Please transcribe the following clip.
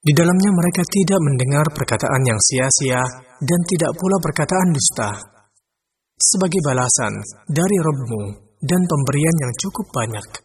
Di dalamnya mereka tidak mendengar perkataan yang sia-sia dan tidak pula perkataan dusta. Sebagai balasan dari Rabb-Mu dan pemberian yang cukup banyak.